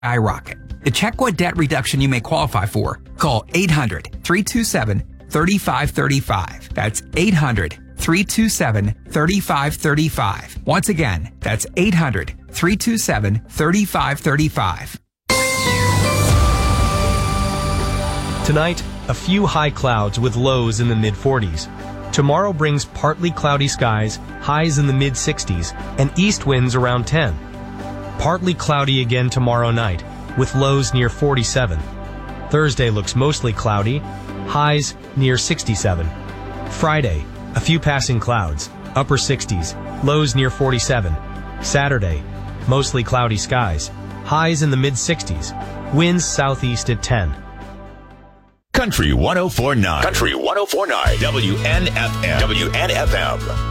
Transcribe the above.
skyrocket. To check what debt reduction you may qualify for, call 800-327-3535. That's 800-327-3535. Once again, that's 800-327-3535. Tonight, a few high clouds with lows in the mid-40s. Tomorrow brings partly cloudy skies, highs in the mid-60s, and east winds around 10. Partly cloudy again tomorrow night, with lows near 47. Thursday looks mostly cloudy, highs near 67. Friday, a few passing clouds, upper 60s, lows near 47. Saturday, mostly cloudy skies, highs in the mid-60s, winds southeast at 10. Country 104.9. Country 104.9. WNFM. WNFM.